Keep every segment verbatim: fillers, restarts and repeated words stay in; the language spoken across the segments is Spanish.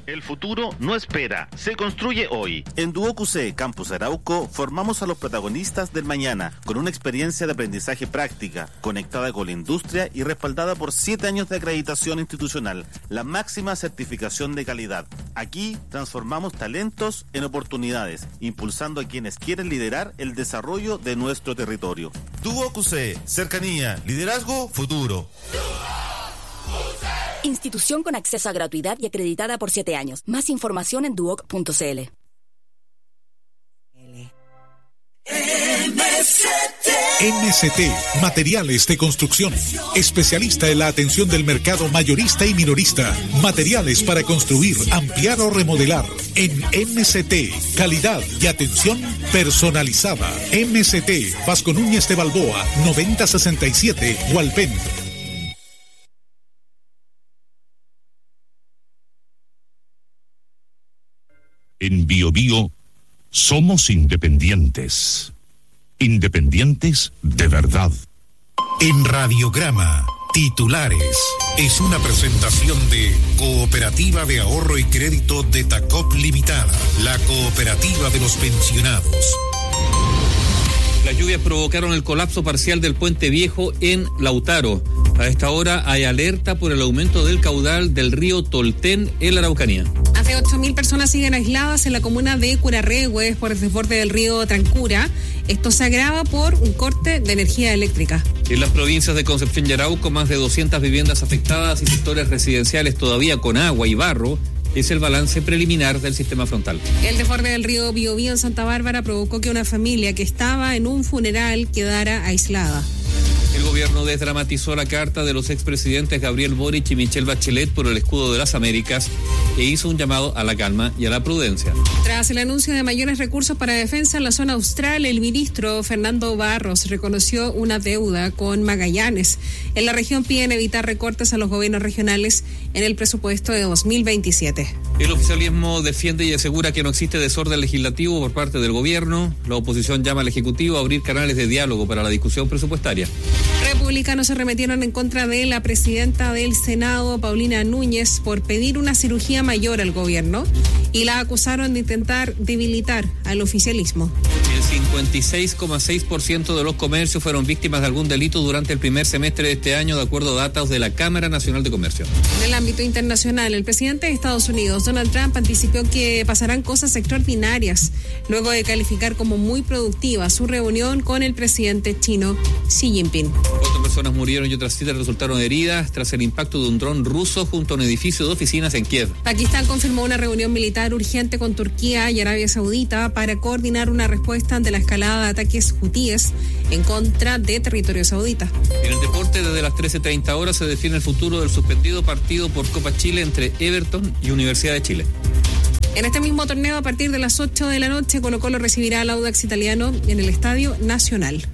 El futuro no espera, se construye hoy. En Duoc U C Campus Arauco formamos a los protagonistas del mañana con una experiencia de aprendizaje práctica, conectada con la industria y respaldada por siete años de acreditación institucional, la máxima certificación de calidad. Aquí transformamos talentos en oportunidades, impulsando a quienes quieren liderar el desarrollo de nuestro territorio. Duoc U C, cercanía, liderazgo, futuro. Institución con acceso a gratuidad y acreditada por siete años. Más información en duoc punto c l. M C T, Materiales de Construcción. Especialista en la atención del mercado mayorista y minorista. Materiales para construir, ampliar o remodelar. En M C T, calidad y atención personalizada. M C T, Vasco Núñez de Balboa, noventa sesenta y siete, Hualpén. En Bio Bio somos independientes. Independientes de verdad. En Radiograma, titulares. Es una presentación de Cooperativa de Ahorro y Crédito de Tacop Limitada, la cooperativa de los pensionados. Las lluvias provocaron el colapso parcial del Puente Viejo en Lautaro. A esta hora hay alerta por el aumento del caudal del río Tolten en la Araucanía. Más de ocho mil personas siguen aisladas en la comuna de Curarrehue por el desborde del río Trancura. Esto se agrava por un corte de energía eléctrica. En las provincias de Concepción y Arauco, más de doscientas viviendas afectadas y sectores residenciales todavía con agua y barro. Es el balance preliminar del sistema frontal. El desborde del río Biobío en Santa Bárbara provocó que una familia que estaba en un funeral quedara aislada. El gobierno desdramatizó la carta de los expresidentes Gabriel Boric y Michelle Bachelet por el escudo de las Américas e hizo un llamado a la calma y a la prudencia. Tras el anuncio de mayores recursos para defensa en la zona austral, el ministro Fernando Barros reconoció una deuda con Magallanes. En la región piden evitar recortes a los gobiernos regionales en el presupuesto de dos mil veintisiete. El oficialismo defiende y asegura que no existe desorden legislativo por parte del gobierno. La oposición llama al Ejecutivo a abrir canales de diálogo para la discusión presupuestaria. Republicanos se arremetieron en contra de la presidenta del Senado, Paulina Núñez, por pedir una cirugía mayor al gobierno y la acusaron de intentar debilitar al oficialismo. El cincuenta y seis coma seis por ciento de los comercios fueron víctimas de algún delito durante el primer semestre de este año, de acuerdo a datos de la Cámara Nacional de Comercio. En el ámbito internacional, el presidente de Estados Unidos, Donald Trump, anticipó que pasarán cosas extraordinarias luego de calificar como muy productiva su reunión con el presidente chino Xi Jinping. Cuatro personas murieron y otras siete resultaron heridas tras el impacto de un dron ruso junto a un edificio de oficinas en Kiev. Pakistán confirmó una reunión militar urgente con Turquía y Arabia Saudita para coordinar una respuesta ante la escalada de ataques hutíes en contra de territorio saudita. En el deporte, desde las trece treinta horas se define el futuro del suspendido partido por Copa Chile entre Everton y Universidad de Chile. En este mismo torneo, a partir de las ocho de la noche, Colo-Colo recibirá al Audax Italiano en el Estadio Nacional.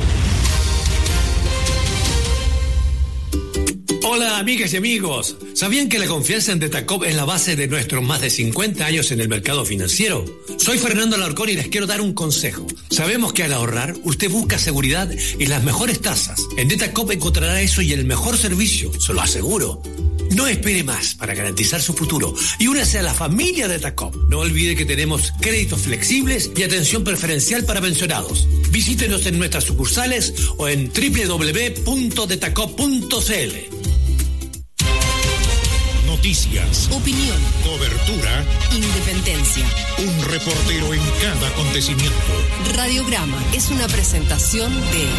Hola amigas y amigos, ¿sabían que la confianza en Detacop es la base de nuestros más de cincuenta años en el mercado financiero? Soy Fernando Alarcón y les quiero dar un consejo. Sabemos que al ahorrar usted busca seguridad y las mejores tasas. En Detacop encontrará eso y el mejor servicio, se lo aseguro. No espere más para garantizar su futuro y únase a la familia Detacop. No olvide que tenemos créditos flexibles y atención preferencial para pensionados. Visítenos en nuestras sucursales o en doble u doble u doble u punto detacop punto c l. Noticias, opinión, cobertura, independencia. Un reportero en cada acontecimiento. Radiograma es una presentación de...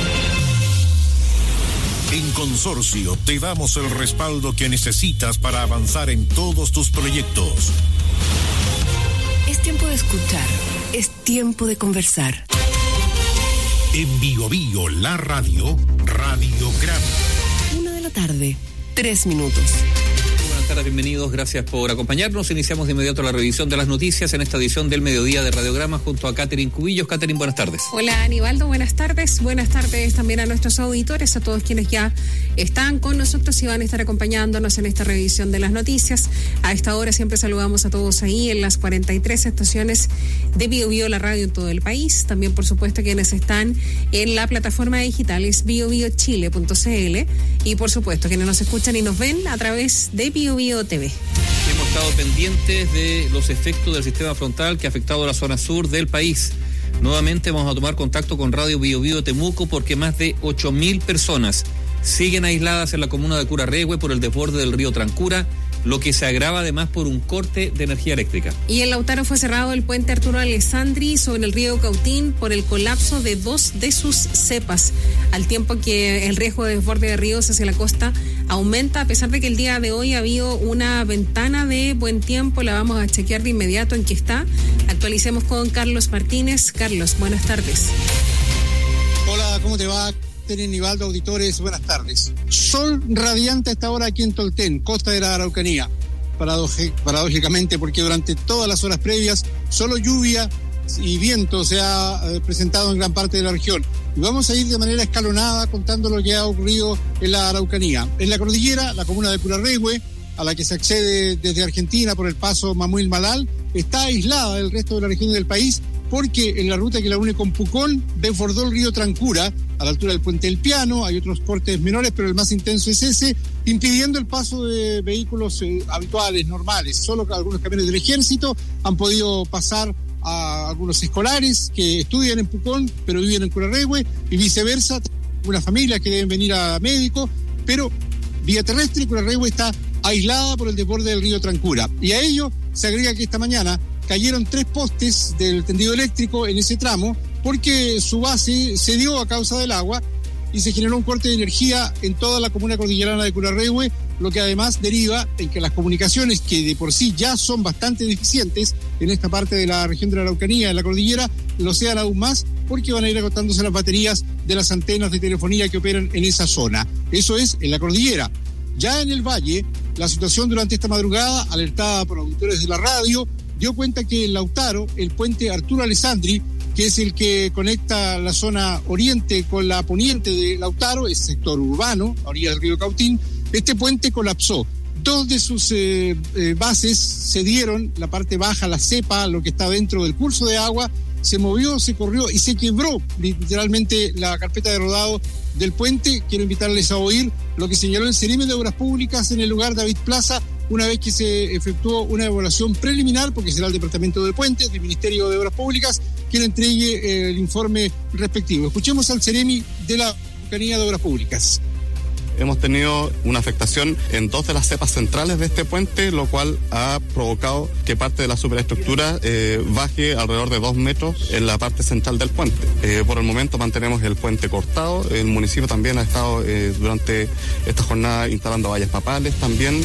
En Consorcio te damos el respaldo que necesitas para avanzar en todos tus proyectos. Es tiempo de escuchar, es tiempo de conversar. En Bio Bio, la radio, Radiograma. Una de la tarde, tres minutos. Buenas tardes, bienvenidos, gracias por acompañarnos. Iniciamos de inmediato la revisión de las noticias en esta edición del mediodía de Radiograma junto a Catherine Cubillos. Catherine, buenas tardes. Hola Aníbaldo, buenas tardes. Buenas tardes también a nuestros auditores, a todos quienes ya están con nosotros y van a estar acompañándonos en esta revisión de las noticias. A esta hora siempre saludamos a todos ahí en las cuarenta y tres estaciones de Bio Bio, la radio en todo el país. También, por supuesto, quienes están en la plataforma digital es bio bio chile punto c l y, por supuesto, quienes nos escuchan y nos ven a través de Bio Bio T V. Hemos estado pendientes de los efectos del sistema frontal que ha afectado a la zona sur del país. Nuevamente vamos a tomar contacto con Radio Bio Bio Temuco porque más de ocho mil personas siguen aisladas en la comuna de Curarrehue por el desborde del río Trancura, lo que se agrava además por un corte de energía eléctrica. Y en Lautaro fue cerrado el puente Arturo Alessandri sobre el río Cautín por el colapso de dos de sus cepas, al tiempo que el riesgo de desborde de ríos hacia la costa aumenta, a pesar de que el día de hoy ha habido una ventana de buen tiempo. La vamos a chequear de inmediato en qué está. Actualicemos con Carlos Martínez. Carlos, buenas tardes. Hola, ¿cómo te va? Nivaldo, auditores, buenas tardes. Sol radiante a esta hora aquí en Tolten, costa de la Araucanía. Paradoje, paradójicamente, porque durante todas las horas previas solo lluvia y viento se ha eh, presentado en gran parte de la región. Y vamos a ir de manera escalonada contando lo que ha ocurrido en la Araucanía. En la cordillera, la comuna de Curarrehue, a la que se accede desde Argentina por el paso Mamuil-Malal, está aislada del resto de la región del país porque en la ruta que la une con Pucón desbordó el río Trancura a la altura del Puente del Piano. Hay otros cortes menores, pero el más intenso es ese, impidiendo el paso de vehículos eh, habituales, normales. Solo algunos camiones del ejército han podido pasar a algunos escolares que estudian en Pucón, pero viven en Curarrehue, y viceversa, algunas familias que deben venir a médico, pero vía terrestre Curarrehue está aislada por el desborde del río Trancura. Y a ello se agrega que esta mañana cayeron tres postes del tendido eléctrico en ese tramo porque su base cedió a causa del agua y se generó un corte de energía en toda la comuna cordillerana de Curarrehue, lo que además deriva en que las comunicaciones, que de por sí ya son bastante deficientes en esta parte de la región de la Araucanía, en la cordillera, lo sean aún más porque van a ir agotándose las baterías de las antenas de telefonía que operan en esa zona. Eso es en la cordillera. Ya en el valle, la situación durante esta madrugada, alertada por auditores de la radio, dio cuenta que en Lautaro, el puente Arturo Alessandri, que es el que conecta la zona oriente con la poniente de Lautaro, es sector urbano, a orilla del río Cautín, este puente colapsó. Dos de sus eh, eh, bases se dieron, la parte baja, la cepa, lo que está dentro del curso de agua, se movió, se corrió y se quebró literalmente la carpeta de rodado del puente. Quiero invitarles a oír lo que señaló el Ceremi de Obras Públicas en el lugar David Plaza, una vez que se efectuó una evaluación preliminar, porque será el Departamento de Puentes del Ministerio de Obras Públicas quien entregue eh, el informe respectivo. Escuchemos al Ceremi de la Araucanía de Obras Públicas. Hemos tenido una afectación en dos de las cepas centrales de este puente, lo cual ha provocado que parte de la superestructura eh, baje alrededor de dos metros en la parte central del puente. Eh, por el momento mantenemos el puente cortado. El municipio también ha estado eh, durante esta jornada instalando vallas papales también.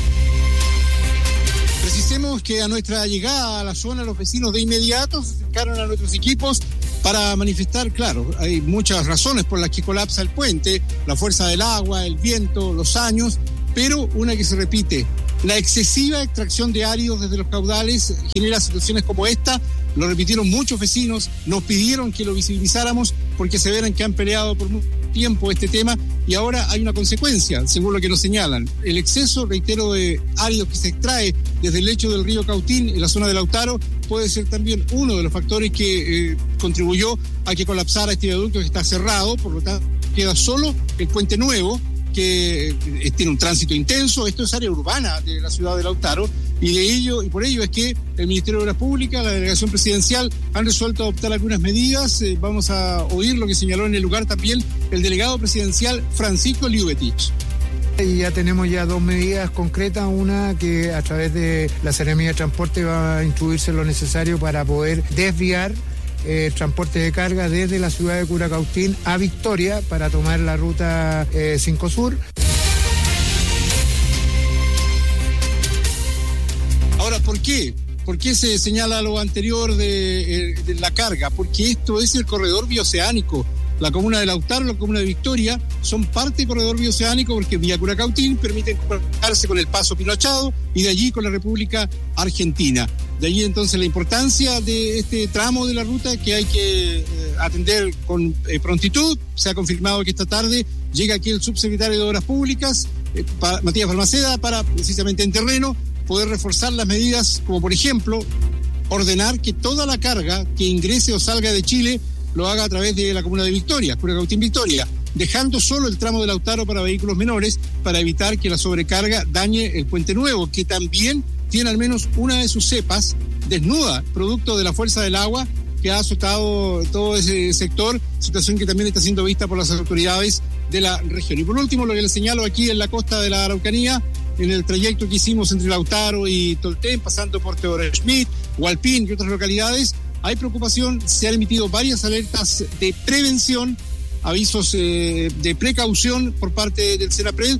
Precisemos que a nuestra llegada a la zona los vecinos de inmediato se acercaron a nuestros equipos para manifestar, claro, hay muchas razones por las que colapsa el puente, la fuerza del agua, el viento, los años, pero una que se repite, la excesiva extracción de áridos desde los caudales genera situaciones como esta. Lo repitieron muchos vecinos, nos pidieron que lo visibilizáramos porque se verán que han peleado por mucho tiempo este tema y ahora hay una consecuencia, según lo que nos señalan. El exceso, reitero, de áridos que se extrae desde el lecho del río Cautín en la zona de Lautaro puede ser también uno de los factores que eh, contribuyó a que colapsara este viaducto que está cerrado. Por lo tanto, queda solo el puente nuevo, que eh, tiene un tránsito intenso. Esto es área urbana de la ciudad de Lautaro, y de ello y por ello es que el Ministerio de Obras Públicas, la delegación presidencial, han resuelto adoptar algunas medidas. Eh, vamos a oír lo que señaló en el lugar también el delegado presidencial Francisco Liubetich. Y ya tenemos ya dos medidas concretas, una que a través de la Seremía de Transporte va a instruirse lo necesario para poder desviar eh, transporte de carga desde la ciudad de Curacautín a Victoria para tomar la ruta eh, cinco Sur. Ahora, ¿por qué? ¿Por qué se señala lo anterior de, de la carga? Porque esto es el corredor bioceánico. La comuna de Lautaro y la comuna de Victoria son parte del corredor bioceánico porque vía Curacautín permiten comunicarse con el Paso Pinochado y de allí con la República Argentina. De allí entonces la importancia de este tramo de la ruta que hay que eh, atender con eh, prontitud. Se ha confirmado que esta tarde llega aquí el subsecretario de Obras Públicas, eh, para, Matías Balmaceda, para precisamente en terreno poder reforzar las medidas, como por ejemplo ordenar que toda la carga que ingrese o salga de Chile lo haga a través de la comuna de Victoria, Curacautín Victoria, dejando solo el tramo de Lautaro para vehículos menores para evitar que la sobrecarga dañe el puente nuevo, que también tiene al menos una de sus cepas desnuda, producto de la fuerza del agua que ha azotado todo ese sector, situación que también está siendo vista por las autoridades de la región. Y por último, lo que les señalo aquí en la costa de la Araucanía, en el trayecto que hicimos entre Lautaro y Tolten, pasando por Teodoro Schmidt, Hualpín y otras localidades, hay preocupación, se han emitido varias alertas de prevención, avisos eh, de precaución por parte del Senapred,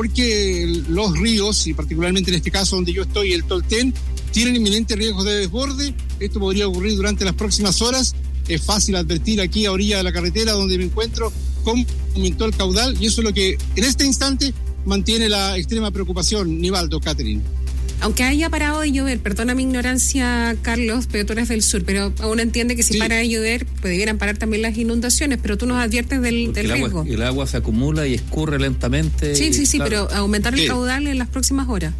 porque los ríos, y particularmente en este caso donde yo estoy, el Tolten, tienen inminente riesgo de desborde. Esto podría ocurrir durante las próximas horas. Es fácil advertir aquí a orilla de la carretera donde me encuentro cómo aumentó el caudal, y eso es lo que en este instante mantiene la extrema preocupación, Nivaldo, Catherine. Aunque haya parado de llover, perdona mi ignorancia, Carlos, pero tú eres del sur, pero aún entiende que si sí. para de llover, pues debieran parar también las inundaciones, pero tú nos adviertes del, del el riesgo. Agua, el agua se acumula y escurre lentamente. Sí, y, sí, sí, claro. pero aumentar el sí. caudal en las próximas horas.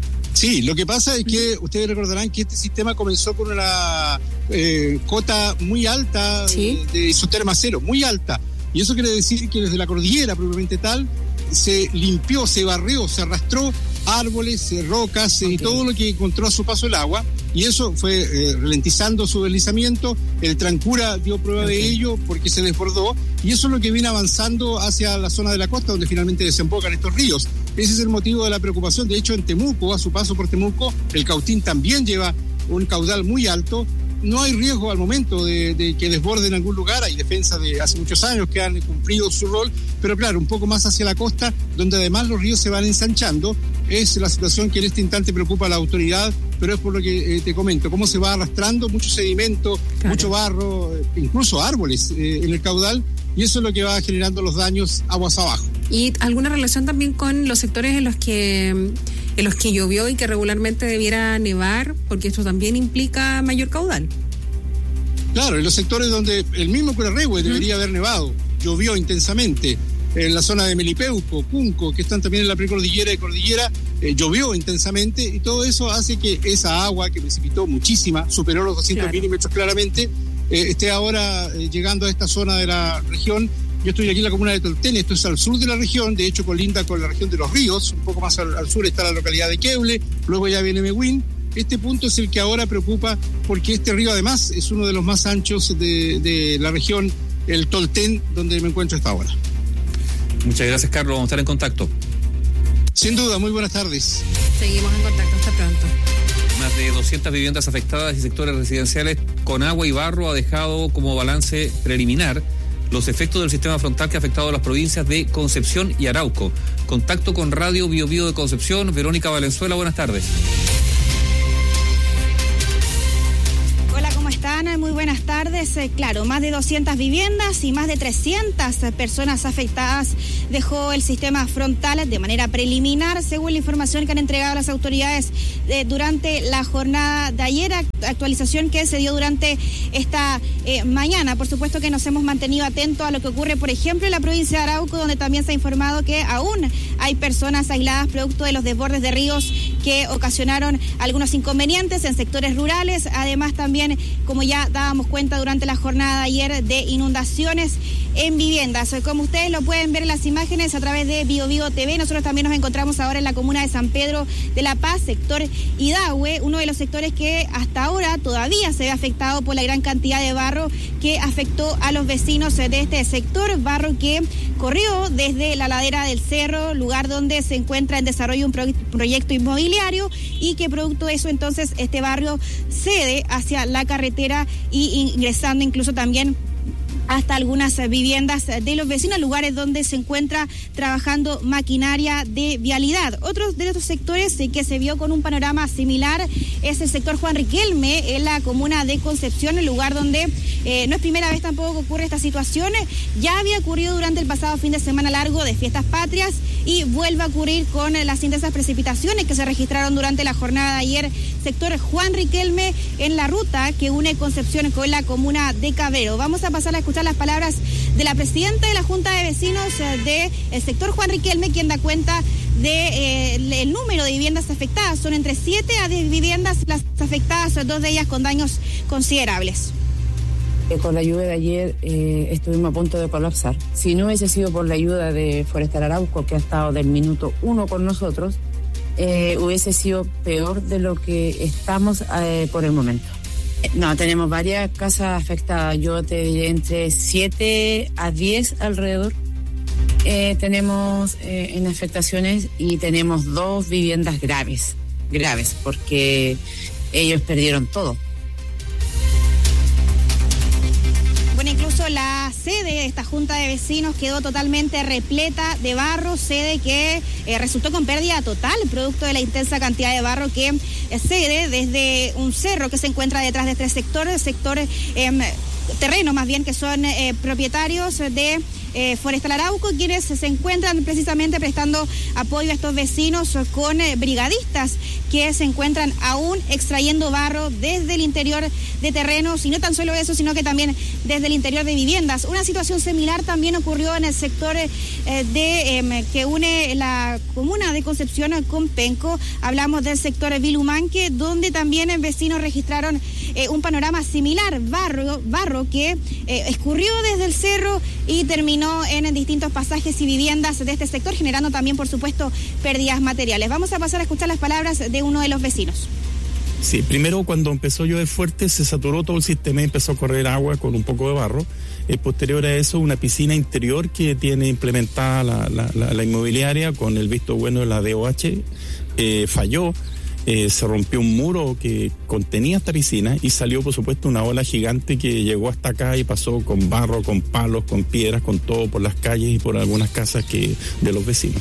Sí, lo que pasa es que ustedes recordarán que este sistema comenzó con una eh, cota muy alta ¿Sí? de, de isoterma cero, muy alta. Y eso quiere decir que desde la cordillera propiamente tal, se limpió, se barrió, se arrastró árboles, rocas okay. y todo lo que encontró a su paso el agua, y eso fue eh, ralentizando su deslizamiento. El Trancura dio prueba okay. de ello porque se desbordó, y eso es lo que viene avanzando hacia la zona de la costa donde finalmente desembocan estos ríos. Ese es el motivo de la preocupación. De hecho, en Temuco, a su paso por Temuco, el Cautín también lleva un caudal muy alto. No hay riesgo al momento de, de que desborde en algún lugar. Hay defensas de hace muchos años que han cumplido su rol, pero claro, un poco más hacia la costa, donde además los ríos se van ensanchando, es la situación que en este instante preocupa a la autoridad, pero es por lo que eh, te comento, cómo se va arrastrando mucho sedimento, claro. mucho barro, incluso árboles eh, en el caudal, y eso es lo que va generando los daños aguas abajo. ¿Y alguna relación también con los sectores en los que... en los que llovió y que regularmente debiera nevar, porque esto también implica mayor caudal? Claro, en los sectores donde el mismo Curarrehue debería haber nevado, llovió intensamente. En la zona de Melipeuco, Cunco, que están también en la precordillera y cordillera, eh, llovió intensamente, y todo eso hace que esa agua que precipitó muchísima, superó los doscientos claro. milímetros claramente, eh, esté ahora eh, llegando a esta zona de la región. Yo estoy aquí en la comuna de Tolten, esto es al sur de la región, de hecho colinda con la región de los ríos, un poco más al, al sur está la localidad de Queble, luego ya viene Mehuín. Este punto es el que ahora preocupa, porque este río además es uno de los más anchos de, de la región, el Tolten, donde me encuentro hasta ahora. Muchas gracias, Carlos, vamos a estar en contacto. Sin duda, muy buenas tardes. Seguimos en contacto, hasta pronto. Más de doscientas viviendas afectadas y sectores residenciales con agua y barro ha dejado como balance preliminar los efectos del sistema frontal que ha afectado a las provincias de Concepción y Arauco. Contacto con Radio Bio Bio de Concepción, Verónica Valenzuela, buenas tardes. Hola, ¿cómo están? Muy buenas tardes. Eh, claro, más de doscientas viviendas y más de trescientas personas afectadas dejó el sistema frontal de manera preliminar, según la información que han entregado las autoridades eh, durante la jornada de ayer, actualización que se dio durante esta eh, mañana. Por supuesto que nos hemos mantenido atentos a lo que ocurre, por ejemplo, en la provincia de Arauco, donde también se ha informado que aún hay personas aisladas producto de los desbordes de ríos que ocasionaron algunos inconvenientes en sectores rurales. Además, también, como ya dábamos cuenta durante la jornada de ayer, de inundaciones en viviendas. Como ustedes lo pueden ver en las imágenes a través de Bio Bio T V, nosotros también nos encontramos ahora en la comuna de San Pedro de la Paz, sector Idahue, uno de los sectores que hasta ahora todavía se ve afectado por la gran cantidad de barro que afectó a los vecinos de este sector, barro que corrió desde la ladera del cerro, lugar donde se encuentra en desarrollo un pro- proyecto inmobiliario, y que producto de eso entonces este barrio cede hacia la carretera y ingresando incluso también hasta algunas viviendas de los vecinos, lugares donde se encuentra trabajando maquinaria de vialidad. Otro de estos sectores que se vio con un panorama similar es el sector Juan Riquelme, en la comuna de Concepción, el lugar donde eh, no es primera vez tampoco que ocurre esta situación. Ya había ocurrido durante el pasado fin de semana largo de Fiestas Patrias y vuelve a ocurrir con las intensas precipitaciones que se registraron durante la jornada de ayer, sector Juan Riquelme, en la ruta que une Concepción con la comuna de Cabrero. Vamos a pasar a escuchar las palabras de la presidenta de la Junta de Vecinos del sector Juan Riquelme, quien da cuenta de eh, el número de viviendas afectadas. Son entre siete a diez viviendas las afectadas, dos de ellas con daños considerables. Con la lluvia de ayer eh, estuvimos a punto de colapsar. Si no hubiese sido por la ayuda de Forestal Arauco, que ha estado del minuto uno con nosotros, eh, hubiese sido peor de lo que estamos eh, por el momento. No, tenemos varias casas afectadas. Yo te diré entre siete a diez alrededor. Eh, tenemos eh, en afectaciones y tenemos dos viviendas graves, graves, porque ellos perdieron todo. Bueno, incluso la sede de esta junta de vecinos quedó totalmente repleta de barro, sede que eh, resultó con pérdida total, producto de la intensa cantidad de barro que eh, cede desde un cerro que se encuentra detrás de tres sectores, sectores, eh, terrenos más bien que son eh, propietarios de Eh, Forestal Arauco, quienes se encuentran precisamente prestando apoyo a estos vecinos con eh, brigadistas que se encuentran aún extrayendo barro desde el interior de terrenos, y no tan solo eso, sino que también desde el interior de viviendas. Una situación similar también ocurrió en el sector eh, de eh, que une la comuna de Concepción con Penco. Hablamos del sector Vilumanque, donde también vecinos registraron eh, un panorama similar, barro, barro que eh, escurrió desde el cerro y terminó en distintos pasajes y viviendas de este sector, generando también, por supuesto, pérdidas materiales. Vamos a pasar a escuchar las palabras de uno de los vecinos. Sí, primero cuando empezó a llover fuerte se saturó todo el sistema y empezó a correr agua con un poco de barro. Eh, posterior a eso, una piscina interior que tiene implementada la, la, la, la inmobiliaria con el visto bueno de la D O H, eh, falló. Eh, se rompió un muro que contenía esta piscina y salió, por supuesto, una ola gigante que llegó hasta acá y pasó con barro, con palos, con piedras, con todo por las calles y por algunas casas que de los vecinos.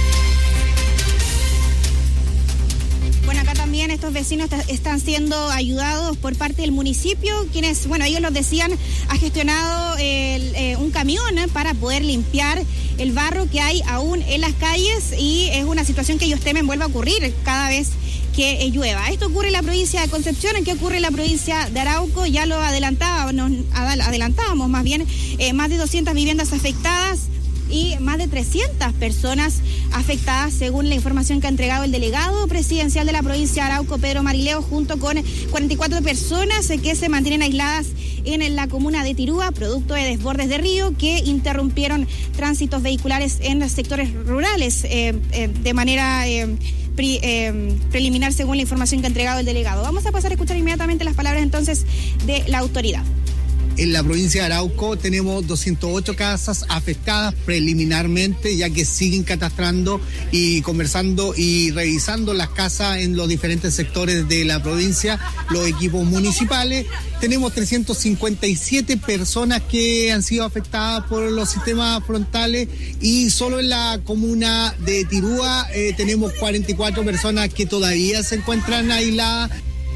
Bueno, acá también estos vecinos están siendo ayudados por parte del municipio, quienes, bueno, ellos lo decían, ha gestionado el, eh, un camión eh, para poder limpiar el barro que hay aún en las calles, y es una situación que ellos temen vuelva a ocurrir cada vez que eh, llueva. Esto ocurre en la provincia de Concepción. ¿En qué ocurre en la provincia de Arauco? Ya lo adelantábamos, nos adelantábamos más bien, eh, más de doscientas viviendas afectadas y más de trescientas personas afectadas, según la información que ha entregado el delegado presidencial de la provincia de Arauco, Pedro Marileo, junto con cuarenta y cuatro personas que se mantienen aisladas en la comuna de Tirúa, producto de desbordes de río que interrumpieron tránsitos vehiculares en los sectores rurales eh, eh, de manera eh, pre, eh, preliminar, según la información que ha entregado el delegado. Vamos a pasar a escuchar inmediatamente las palabras entonces de la autoridad. En la provincia de Arauco tenemos doscientas ocho casas afectadas preliminarmente, ya que siguen catastrando y conversando y revisando las casas en los diferentes sectores de la provincia, los equipos municipales. Tenemos trescientas cincuenta y siete personas que han sido afectadas por los sistemas frontales, y solo en la comuna de Tirúa eh, tenemos cuarenta y cuatro personas que todavía se encuentran aisladas.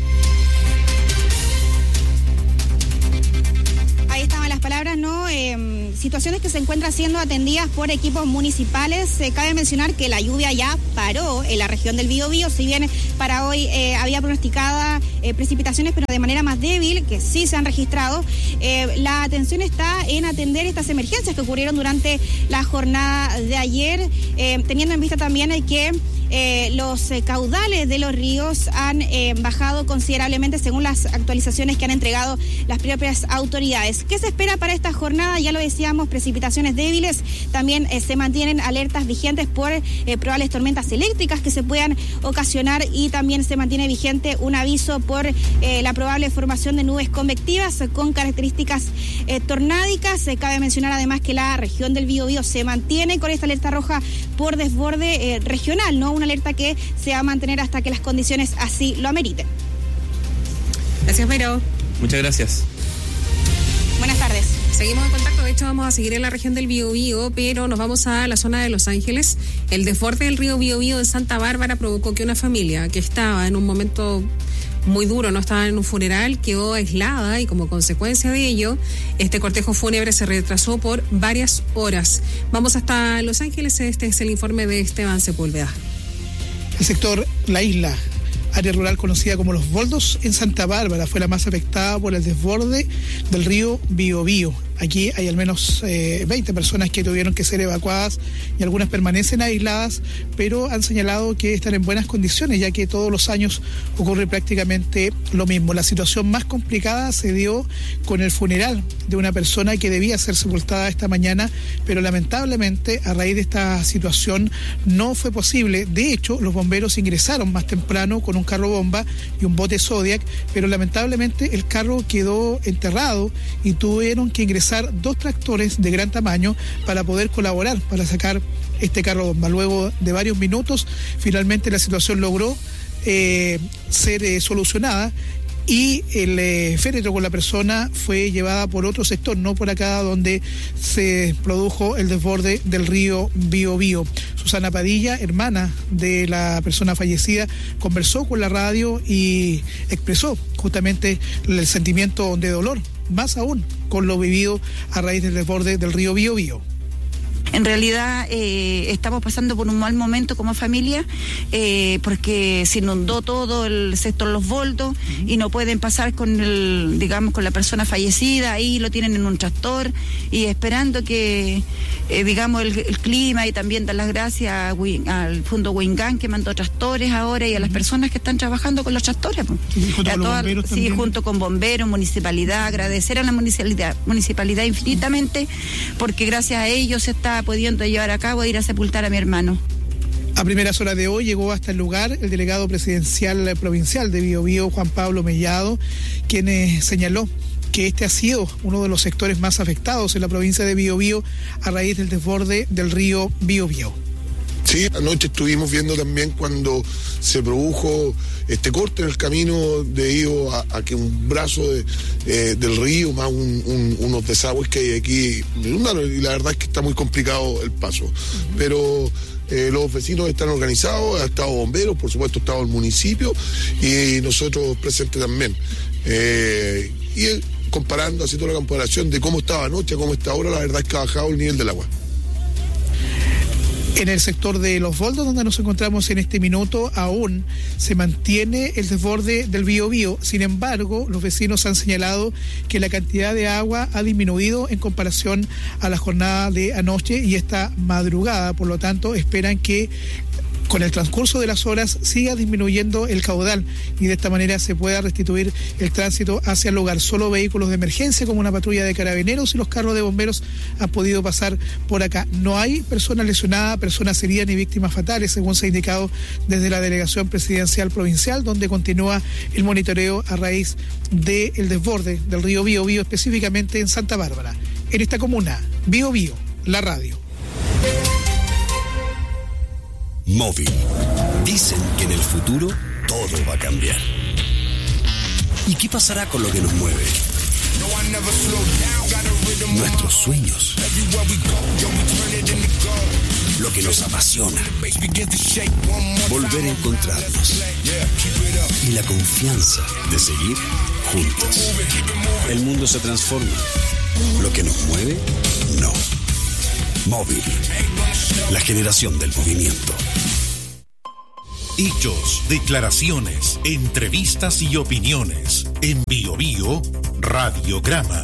Palabras, ¿no? Eh, situaciones que se encuentran siendo atendidas por equipos municipales. Eh, cabe mencionar que la lluvia ya paró en la región del Biobío, si bien para hoy eh, había pronosticada eh, precipitaciones, pero de manera más débil, que sí se han registrado. Eh, la atención está en atender estas emergencias que ocurrieron durante la jornada de ayer, eh, teniendo en vista también el que Eh, los eh, caudales de los ríos han eh, bajado considerablemente según las actualizaciones que han entregado las propias autoridades. ¿Qué se espera para esta jornada? Ya lo decíamos, precipitaciones débiles. También eh, se mantienen alertas vigentes por eh, probables tormentas eléctricas que se puedan ocasionar, y también se mantiene vigente un aviso por eh, la probable formación de nubes convectivas con características eh, tornádicas. Eh, cabe mencionar además que la región del Biobío se mantiene con esta alerta roja por desborde eh, regional, ¿no? Una alerta que se va a mantener hasta que las condiciones así lo ameriten. Gracias, Vero. Muchas gracias. Buenas tardes. Seguimos en contacto, de hecho vamos a seguir en la región del Biobío, pero nos vamos a la zona de Los Ángeles. El desborde del río Biobío en Santa Bárbara provocó que una familia que estaba en un momento muy duro, no estaba en un funeral, quedó aislada, y como consecuencia de ello, este cortejo fúnebre se retrasó por varias horas. Vamos hasta Los Ángeles, este es el informe de Esteban Sepúlveda. El sector La Isla, área rural conocida como Los Boldos, en Santa Bárbara, fue la más afectada por el desborde del río Biobío. Aquí hay al menos eh, veinte personas que tuvieron que ser evacuadas y algunas permanecen aisladas, pero han señalado que están en buenas condiciones, ya que todos los años ocurre prácticamente lo mismo. La situación más complicada se dio con el funeral de una persona que debía ser sepultada esta mañana, pero lamentablemente a raíz de esta situación no fue posible. De hecho, los bomberos ingresaron más temprano con un carro bomba y un bote Zodiac, pero lamentablemente el carro quedó enterrado y tuvieron que ingresar dos tractores de gran tamaño para poder colaborar, para sacar este carro bomba. Luego de varios minutos, finalmente la situación logró eh, ser eh, solucionada y el eh, féretro con la persona fue llevada por otro sector, no por acá donde se produjo el desborde del río Biobío. Susana Padilla, hermana de la persona fallecida, conversó con la radio y expresó justamente el sentimiento de dolor, más aún con lo vivido a raíz del desborde del río Biobío. En realidad eh, estamos pasando por un mal momento como familia eh, porque se inundó todo el sector Los Boldos y no pueden pasar con el, digamos, con la persona fallecida, ahí lo tienen en un tractor y esperando que, eh, digamos, el, el clima, y también dar las gracias a, al Fondo Huingán que mandó tractores ahora y a las personas que están trabajando con los tractores. Y junto con los todas, bomberos sí, también. junto con bomberos, municipalidad, agradecer a la municipalidad, municipalidad infinitamente porque gracias a ellos se está pudiendo llevar a cabo e ir a sepultar a mi hermano. A primeras horas de hoy llegó hasta el lugar el delegado presidencial provincial de Biobío, Juan Pablo Mellado, quien eh, señaló que este ha sido uno de los sectores más afectados en la provincia de Biobío a raíz del desborde del río Biobío. Sí, anoche estuvimos viendo también cuando se produjo este corte en el camino debido a, a que un brazo de, eh, del río más un, un, unos desagües que hay aquí, y la verdad es que está muy complicado el paso. Uh-huh. Pero eh, los vecinos están organizados, ha estado bomberos, por supuesto ha estado el municipio y nosotros presentes también. Eh, y eh, comparando, haciendo la comparación de cómo estaba anoche a cómo está ahora, la verdad es que ha bajado el nivel del agua. En el sector de Los Boldos, donde nos encontramos en este minuto, aún se mantiene el desborde del Biobío. Sin embargo, los vecinos han señalado que la cantidad de agua ha disminuido en comparación a la jornada de anoche y esta madrugada. Por lo tanto, esperan que con el transcurso de las horas siga disminuyendo el caudal y de esta manera se pueda restituir el tránsito hacia el lugar. Solo vehículos de emergencia como una patrulla de carabineros y los carros de bomberos han podido pasar por acá. No hay personas lesionadas, personas heridas ni víctimas fatales, según se ha indicado desde la Delegación Presidencial Provincial, donde continúa el monitoreo a raíz del desborde del río Biobío, específicamente en Santa Bárbara. En esta comuna, Biobío, la radio. Móvil. Dicen que en el futuro todo va a cambiar. ¿Y qué pasará con lo que nos mueve? Nuestros sueños. Lo que nos apasiona. Volver a encontrarnos. Y la confianza de seguir juntos. El mundo se transforma. Lo que nos mueve, no. Móvil. La generación del movimiento. Hechos, declaraciones, entrevistas y opiniones. En Biobío, Radiograma.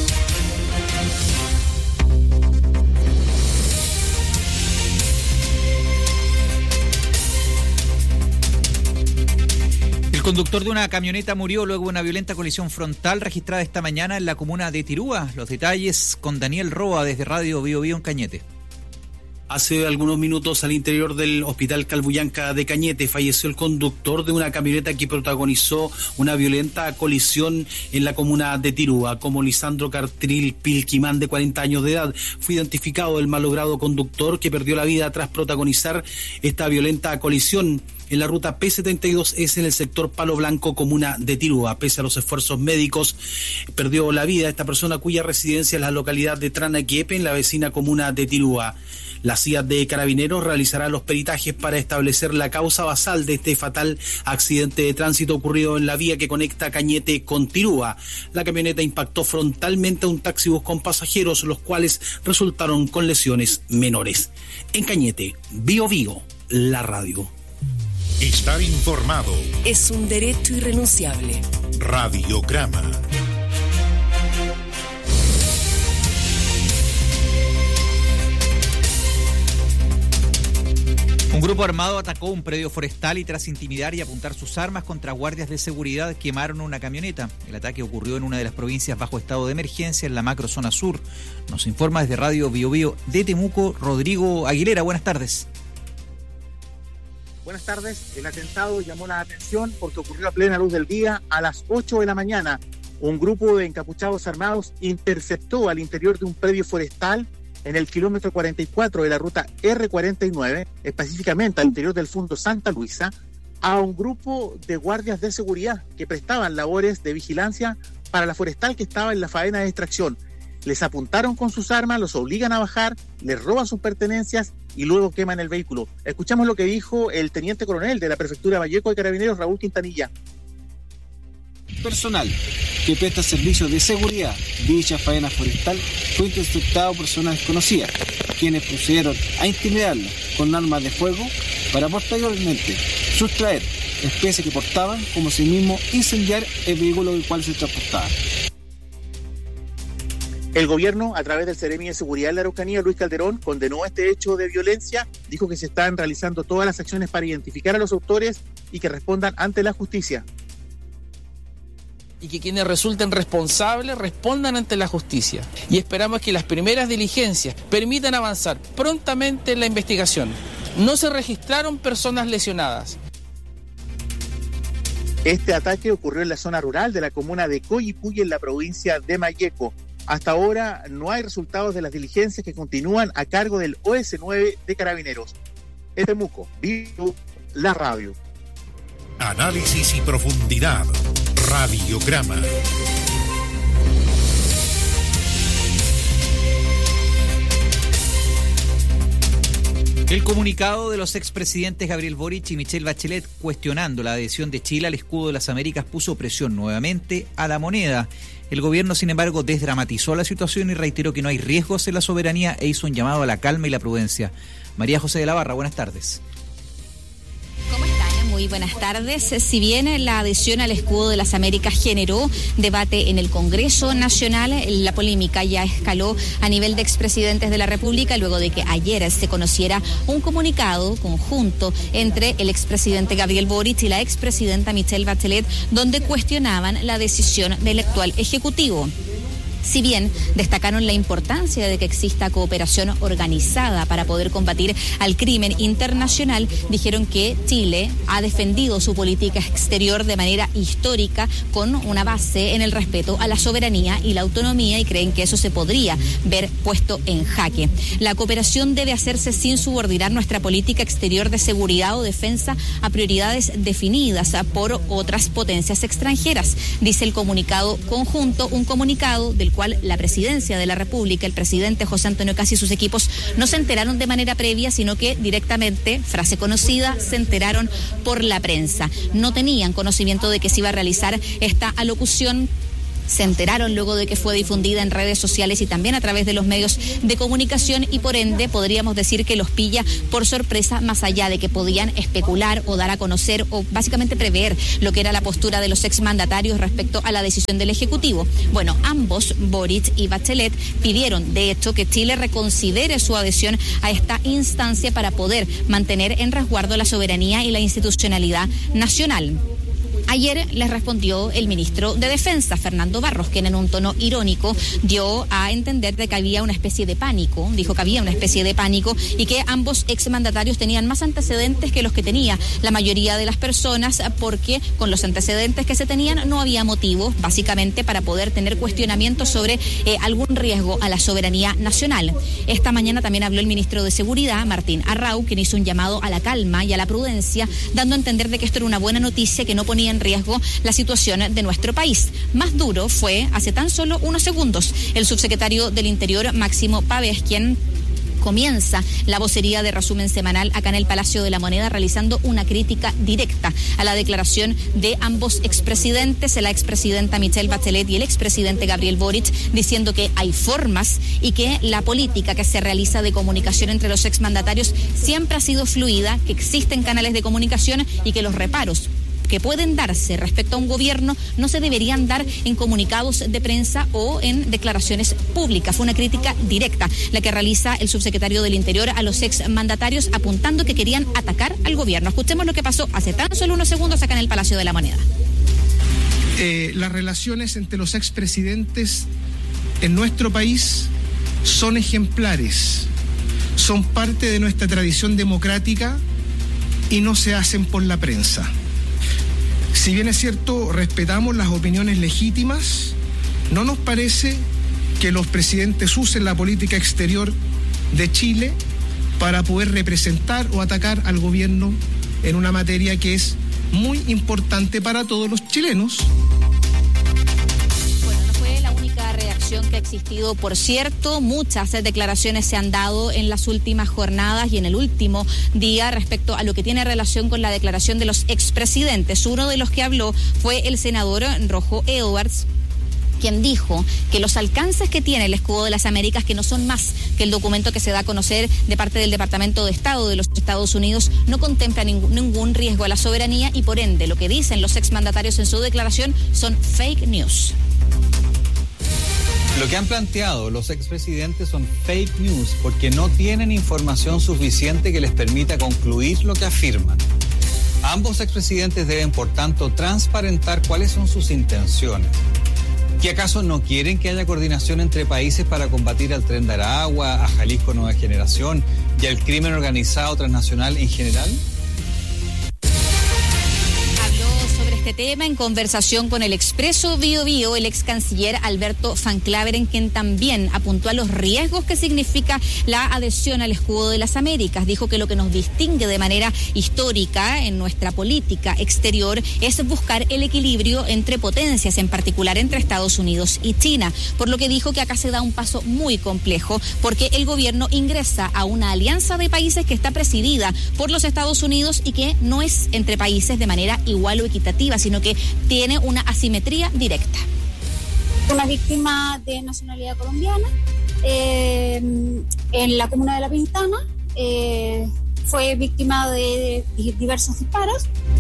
El conductor de una camioneta murió luego de una violenta colisión frontal registrada esta mañana en la comuna de Tirúa. Los detalles con Daniel Roa desde Radio Biobío en Cañete. Hace algunos minutos al interior del Hospital Calbuyanca de Cañete falleció el conductor de una camioneta que protagonizó una violenta colisión en la comuna de Tirúa. Como Lisandro Cartril Pilquimán, de cuarenta años de edad, fue identificado el malogrado conductor que perdió la vida tras protagonizar esta violenta colisión en la ruta P setenta y dos S en el sector Palo Blanco, comuna de Tirúa. Pese a los esfuerzos médicos, perdió la vida esta persona cuya residencia es la localidad de Tranaquiepe, en la vecina comuna de Tirúa. La C I A de Carabineros realizará los peritajes para establecer la causa basal de este fatal accidente de tránsito ocurrido en la vía que conecta Cañete con Tirúa. La camioneta impactó frontalmente a un taxibús con pasajeros, los cuales resultaron con lesiones menores. En Cañete, Biobío, la radio. Estar informado es un derecho irrenunciable. Radiograma. Un grupo armado atacó un predio forestal y tras intimidar y apuntar sus armas contra guardias de seguridad quemaron una camioneta. El ataque ocurrió en una de las provincias bajo estado de emergencia en la macrozona sur. Nos informa desde Radio Bio Bio de Temuco, Rodrigo Aguilera. Buenas tardes. Buenas tardes. El atentado llamó la atención porque ocurrió a plena luz del día a las ocho de la mañana. Un grupo de encapuchados armados interceptó al interior de un predio forestal en el kilómetro cuarenta y cuatro de la ruta erre cuarenta y nueve, específicamente al interior del Fundo Santa Luisa, a un grupo de guardias de seguridad que prestaban labores de vigilancia para la forestal que estaba en la faena de extracción. Les apuntaron con sus armas, los obligan a bajar, les roban sus pertenencias y luego queman el vehículo. Escuchamos lo que dijo el teniente coronel de la prefectura Valleco de Carabineros, Raúl Quintanilla. Personal que presta servicios de seguridad de dicha faena forestal fue interceptado por personas desconocidas, quienes procedieron a intimidarlo con armas de fuego para posteriormente sustraer especies que portaban, como si mismo incendiar el vehículo del cual se transportaba. El gobierno, a través del Seremi de Seguridad de la Araucanía, Luis Calderón, condenó este hecho de violencia, dijo que se están realizando todas las acciones para identificar a los autores y que respondan ante la justicia. Y que quienes resulten responsables respondan ante la justicia. Y esperamos que las primeras diligencias permitan avanzar prontamente en la investigación. No se registraron personas lesionadas. Este ataque ocurrió en la zona rural de la comuna de Coyipulli, en la provincia de Malleco. Hasta ahora no hay resultados de las diligencias que continúan a cargo del O S nueve de Carabineros. En Temuco, Vivo, la radio. Análisis y profundidad. Radiograma. El comunicado de los expresidentes Gabriel Boric y Michelle Bachelet cuestionando la adhesión de Chile al escudo de las Américas puso presión nuevamente a la moneda. El gobierno, sin embargo, desdramatizó la situación y reiteró que no hay riesgos en la soberanía e hizo un llamado a la calma y la prudencia. María José de la Barra, buenas tardes. ¿Cómo están? Muy buenas tardes. Si bien la adhesión al escudo de las Américas generó debate en el Congreso Nacional, la polémica ya escaló a nivel de expresidentes de la República luego de que ayer se conociera un comunicado conjunto entre el expresidente Gabriel Boric y la expresidenta Michelle Bachelet, donde cuestionaban la decisión del actual Ejecutivo. Si bien destacaron la importancia de que exista cooperación organizada para poder combatir al crimen internacional, dijeron que Chile ha defendido su política exterior de manera histórica con una base en el respeto a la soberanía y la autonomía y creen que eso se podría ver puesto en jaque. La cooperación debe hacerse sin subordinar nuestra política exterior de seguridad o defensa a prioridades definidas por otras potencias extranjeras, dice el comunicado conjunto, un comunicado del cual la presidencia de la República, el presidente José Antonio Kast y sus equipos no se enteraron de manera previa, sino que directamente, frase conocida, se enteraron por la prensa. No tenían conocimiento de que se iba a realizar esta alocución. Se enteraron luego de que fue difundida en redes sociales y también a través de los medios de comunicación y por ende podríamos decir que los pilla por sorpresa, más allá de que podían especular o dar a conocer o básicamente prever lo que era la postura de los exmandatarios respecto a la decisión del Ejecutivo. Bueno, ambos, Boric y Bachelet, pidieron de hecho que Chile reconsidere su adhesión a esta instancia para poder mantener en resguardo la soberanía y la institucionalidad nacional. Ayer les respondió el ministro de Defensa, Fernando Barros, quien en un tono irónico dio a entender de que había una especie de pánico, dijo que había una especie de pánico y que ambos exmandatarios tenían más antecedentes que los que tenía la mayoría de las personas, porque con los antecedentes que se tenían no había motivos, básicamente, para poder tener cuestionamientos sobre eh, algún riesgo a la soberanía nacional. Esta mañana también habló el ministro de Seguridad, Martín Arrau, quien hizo un llamado a la calma y a la prudencia, dando a entender de que esto era una buena noticia, que no ponía en riesgo la situación de nuestro país. Más duro fue hace tan solo unos segundos el subsecretario del Interior, Máximo Pavés, quien comienza la vocería de resumen semanal acá en el Palacio de la Moneda, realizando una crítica directa a la declaración de ambos expresidentes, la expresidenta Michelle Bachelet y el expresidente Gabriel Boric, diciendo que hay formas y que la política que se realiza de comunicación entre los exmandatarios siempre ha sido fluida, que existen canales de comunicación y que los reparos que pueden darse respecto a un gobierno no se deberían dar en comunicados de prensa o en declaraciones públicas. Fue una crítica directa la que realiza el subsecretario del Interior a los exmandatarios, apuntando que querían atacar al gobierno. Escuchemos lo que pasó hace tan solo unos segundos acá en el Palacio de la Moneda. Eh, las relaciones entre los expresidentes en nuestro país son ejemplares, son parte de nuestra tradición democrática y no se hacen por la prensa. Si bien es cierto, respetamos las opiniones legítimas, no nos parece que los presidentes usen la política exterior de Chile para poder representar o atacar al gobierno en una materia que es muy importante para todos los chilenos. Reacción que ha existido, por cierto, muchas declaraciones se han dado en las últimas jornadas y en el último día respecto a lo que tiene relación con la declaración de los expresidentes. Uno de los que habló fue el senador Rojo Edwards, quien dijo que los alcances que tiene el escudo de las Américas, que no son más que el documento que se da a conocer de parte del Departamento de Estado de los Estados Unidos, no contempla ningún, ningún riesgo a la soberanía y por ende lo que dicen los exmandatarios en su declaración son fake news. Lo que han planteado los expresidentes son fake news porque no tienen información suficiente que les permita concluir lo que afirman. Ambos expresidentes deben, por tanto, transparentar cuáles son sus intenciones. ¿Qué acaso no quieren que haya coordinación entre países para combatir al Tren de Aragua, a Jalisco Nueva Generación y al crimen organizado transnacional en general? Este tema en conversación con el Expreso Bío Bío, el ex canciller Alberto Van Claveren, quien también apuntó a los riesgos que significa la adhesión al escudo de las Américas. Dijo que lo que nos distingue de manera histórica en nuestra política exterior es buscar el equilibrio entre potencias, en particular entre Estados Unidos y China, por lo que dijo que acá se da un paso muy complejo porque el gobierno ingresa a una alianza de países que está presidida por los Estados Unidos y que no es entre países de manera igual o equitativa, sino que tiene una asimetría directa. Una víctima de nacionalidad colombiana eh, en la comuna de La Pintana, eh, fue víctima de, de diversos disparos.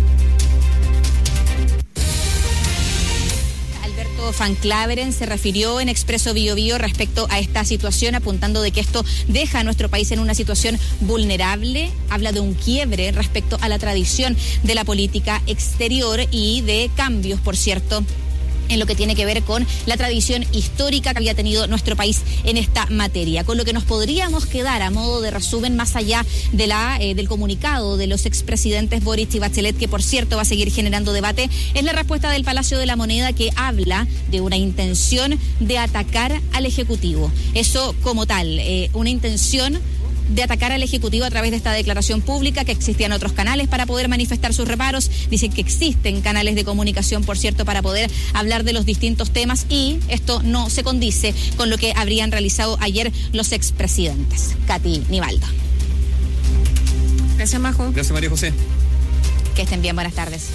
Alberto Van Claveren se refirió en Expreso Bío Bío respecto a esta situación, apuntando de que esto deja a nuestro país en una situación vulnerable. Habla de un quiebre respecto a la tradición de la política exterior y de cambios, por cierto, en lo que tiene que ver con la tradición histórica que había tenido nuestro país en esta materia. Con lo que nos podríamos quedar a modo de resumen, más allá de la eh, del comunicado de los expresidentes Boric y Bachelet, que por cierto va a seguir generando debate, es la respuesta del Palacio de la Moneda, que habla de una intención de atacar al Ejecutivo. Eso como tal, eh, una intención de atacar al Ejecutivo a través de esta declaración pública, que existían otros canales para poder manifestar sus reparos. Dicen que existen canales de comunicación, por cierto, para poder hablar de los distintos temas, y esto no se condice con lo que habrían realizado ayer los expresidentes. Katy Nivaldo. Gracias, Majo. Gracias, María José. Que estén bien, buenas tardes.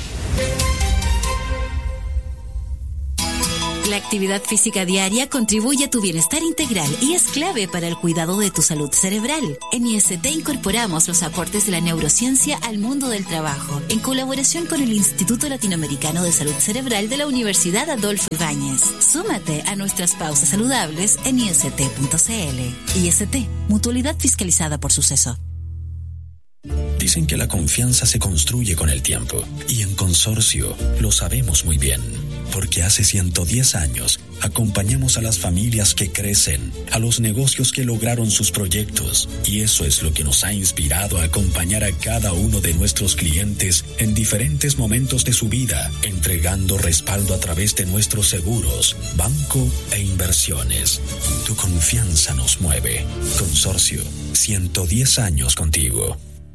La actividad física diaria contribuye a tu bienestar integral y es clave para el cuidado de tu salud cerebral. En I S T incorporamos los aportes de la neurociencia al mundo del trabajo, en colaboración con el Instituto Latinoamericano de Salud Cerebral de la Universidad Adolfo Ibáñez. Súmate a nuestras pausas saludables en i s t punto c l. I S T, mutualidad fiscalizada por Suceso. Dicen que la confianza se construye con el tiempo, y en Consorcio lo sabemos muy bien, porque hace ciento diez años acompañamos a las familias que crecen, a los negocios que lograron sus proyectos, y eso es lo que nos ha inspirado a acompañar a cada uno de nuestros clientes en diferentes momentos de su vida, entregando respaldo a través de nuestros seguros, banco e inversiones. Tu confianza nos mueve. Consorcio, ciento diez años contigo.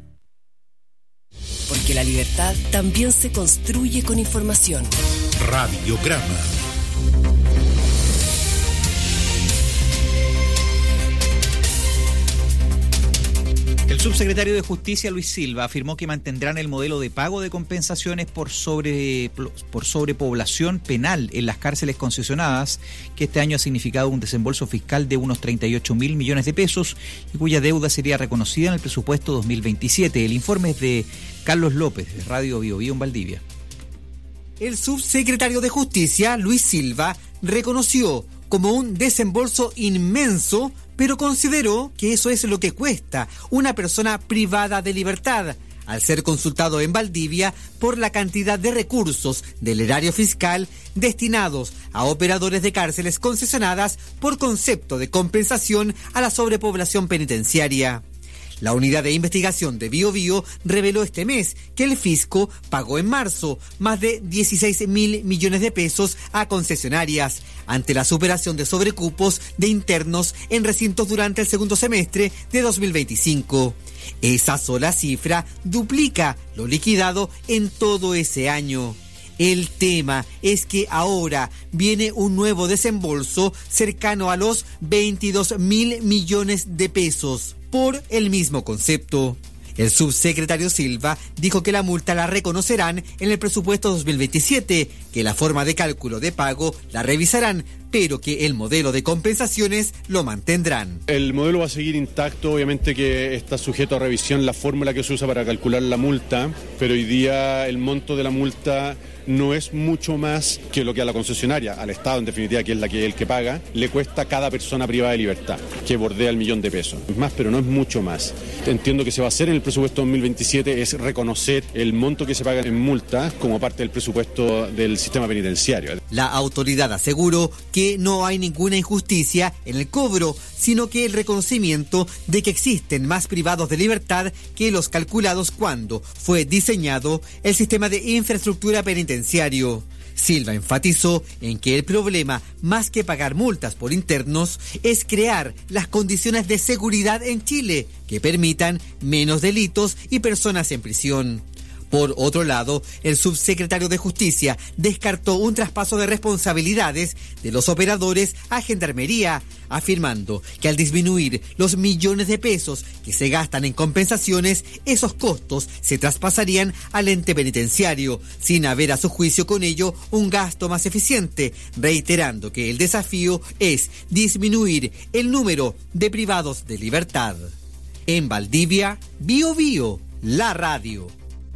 Porque la libertad también se construye con información. Radiograma. El El subsecretario de Justicia, Luis Silva, afirmó que mantendrán el modelo de pago de compensaciones por, sobre, por sobrepoblación penal en las cárceles concesionadas, que este año ha significado un desembolso fiscal de unos treinta y ocho mil millones de pesos y cuya deuda sería reconocida en el presupuesto dos mil veintisiete. El informe es de Carlos López, de Radio Bio Bio en Valdivia. El subsecretario de Justicia, Luis Silva, reconoció como un desembolso inmenso, pero consideró que eso es lo que cuesta una persona privada de libertad, al ser consultado en Valdivia por la cantidad de recursos del erario fiscal destinados a operadores de cárceles concesionadas por concepto de compensación a la sobrepoblación penitenciaria. La unidad de investigación de Bio Bio reveló este mes que el fisco pagó en marzo más de dieciséis mil millones de pesos a concesionarias ante la superación de sobrecupos de internos en recintos durante el segundo semestre de dos mil veinticinco. Esa sola cifra duplica lo liquidado en todo ese año. El tema es que ahora viene un nuevo desembolso cercano a los veintidós mil millones de pesos por el mismo concepto. El subsecretario Silva dijo que la multa la reconocerán en el presupuesto dos mil veintisiete, que la forma de cálculo de pago la revisarán, pero que el modelo de compensaciones lo mantendrán. El modelo va a seguir intacto, obviamente que está sujeto a revisión la fórmula que se usa para calcular la multa, pero hoy día el monto de la multa no es mucho más que lo que a la concesionaria, al Estado en definitiva, que es la que el que paga, le cuesta a cada persona privada de libertad, que bordea el millón de pesos. Es más, pero no es mucho más. Entiendo que se va a hacer en el presupuesto dos mil veintisiete es reconocer el monto que se paga en multas como parte del presupuesto del sistema penitenciario. La autoridad aseguró que no hay ninguna injusticia en el cobro, sino que el reconocimiento de que existen más privados de libertad que los calculados cuando fue diseñado el sistema de infraestructura penitenciario. Silva enfatizó en que el problema, más que pagar multas por internos, es crear las condiciones de seguridad en Chile que permitan menos delitos y personas en prisión. Por otro lado, el subsecretario de Justicia descartó un traspaso de responsabilidades de los operadores a Gendarmería, afirmando que al disminuir los millones de pesos que se gastan en compensaciones, esos costos se traspasarían al ente penitenciario, sin haber a su juicio con ello un gasto más eficiente, reiterando que el desafío es disminuir el número de privados de libertad. En Valdivia, Bio Bio, la radio.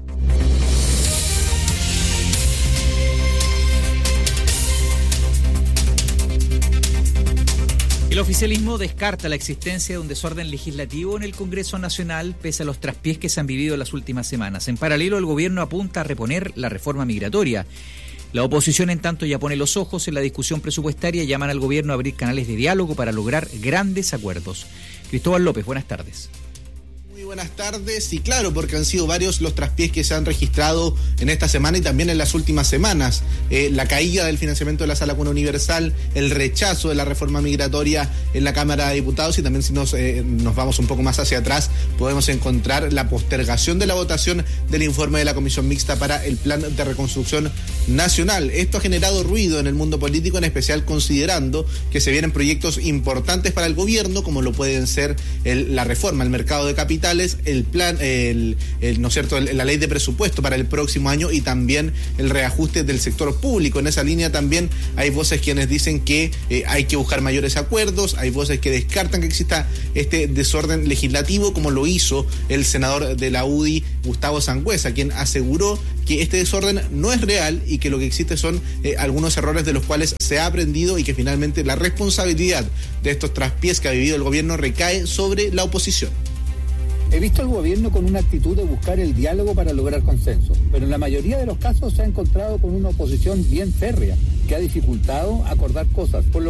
El oficialismo descarta la existencia de un desorden legislativo en el Congreso Nacional pese a los traspiés que se han vivido en las últimas semanas. En paralelo, el gobierno apunta a reponer la reforma migratoria. La oposición, en tanto, ya pone los ojos en la discusión presupuestaria y llaman al gobierno a abrir canales de diálogo para lograr grandes acuerdos. Cristóbal López, buenas tardes. Muy buenas tardes, y claro, porque han sido varios los traspiés que se han registrado en esta semana y también en las últimas semanas. Eh, la caída del financiamiento de la Sala Cuna Universal, el rechazo de la reforma migratoria en la Cámara de Diputados, y también si nos, eh, nos vamos un poco más hacia atrás, podemos encontrar la postergación de la votación del informe de la Comisión Mixta para el Plan de Reconstrucción Nacional. Esto ha generado ruido en el mundo político, en especial considerando que se vienen proyectos importantes para el gobierno, como lo pueden ser el, la reforma al mercado de capitales, el plan, el, el, ¿no es cierto?, el, la ley de presupuesto para el próximo año y también el reajuste del sector público. En esa línea también hay voces quienes dicen que eh, hay que buscar mayores acuerdos, hay voces que descartan que exista este desorden legislativo, como lo hizo el senador de la U D I, Gustavo Sangüesa, quien aseguró que este desorden no es real y que lo que existe son eh, algunos errores de los cuales se ha aprendido y que finalmente la responsabilidad de estos traspiés que ha vivido el gobierno recae sobre la oposición. He visto al gobierno con una actitud de buscar el diálogo para lograr consenso, pero en la mayoría de los casos se ha encontrado con una oposición bien férrea, que ha dificultado acordar cosas, por lo